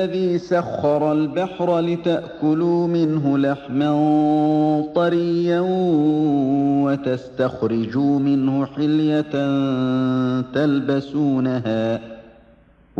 الذي سخر البحر لتأكلوا منه لحما طريا وتستخرجوا منه حلية تلبسونها